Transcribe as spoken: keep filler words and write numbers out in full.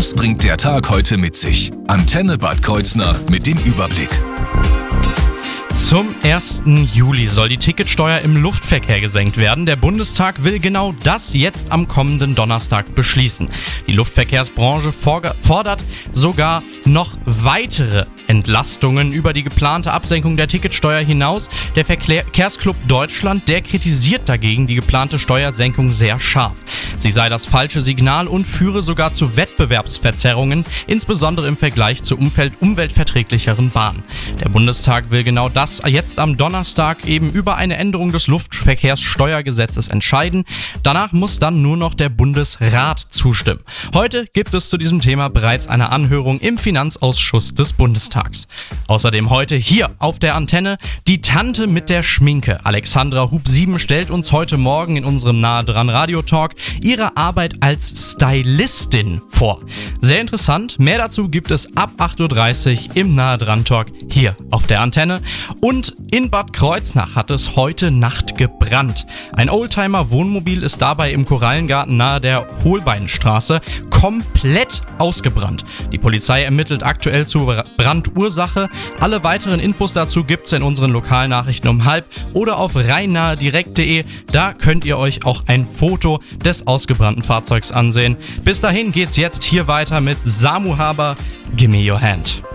Was bringt der Tag heute mit sich? Antenne Bad Kreuznach mit dem Überblick. Zum ersten Juli soll die Ticketsteuer im Luftverkehr gesenkt werden. Der Bundestag will genau das jetzt am kommenden Donnerstag beschließen. Die Luftverkehrsbranche fordert sogar noch weitere Entlastungen über die geplante Absenkung der Ticketsteuer hinaus. Der Verkehrsclub Deutschland, der kritisiert dagegen die geplante Steuersenkung sehr scharf. Sie sei das falsche Signal und führe sogar zu Wettbewerbsverzerrungen, insbesondere im Vergleich zu umwelt- umweltverträglicheren Bahnen. Der Bundestag will genau das jetzt am Donnerstag eben über eine Änderung des Luftverkehrssteuergesetzes entscheiden. Danach muss dann nur noch der Bundesrat zustimmen. Heute gibt es zu diesem Thema bereits eine Anhörung im Finanzausschuss des Bundestags. Außerdem heute hier auf der Antenne die Tante mit der Schminke. Alexandra Hub-Sieben stellt uns heute Morgen in unserem Nahe dran Radio-Talk ihre Arbeit als Stylistin vor. Sehr interessant, mehr dazu gibt es ab acht Uhr dreißig im Nahe dran Talk hier auf der Antenne. Und in Bad Kreuznach hat es heute Nacht gebrannt. Ein Oldtimer-Wohnmobil ist dabei im Korallengarten nahe der Holbeinstraße komplett ausgebrannt. Die Polizei ermittelt aktuell zur Brandursache. Alle weiteren Infos dazu gibt's in unseren Lokalnachrichten um halb oder auf rheinnahedirekt punkt de. Da könnt ihr euch auch ein Foto des ausgebrannten Fahrzeugs ansehen. Bis dahin geht's jetzt hier weiter mit Samu Haber, Gimme Your Hand.